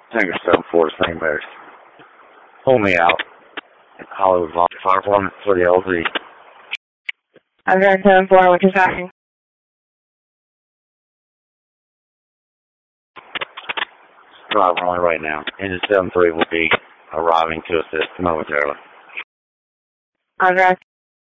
Tango 7-4 St. Mary's. Pull me out. Hollywood Fire Department for the LZ. I'm going 7-4, which is happening. Driver only right now. Engine 7-3 will be arriving to assist momentarily. I'm going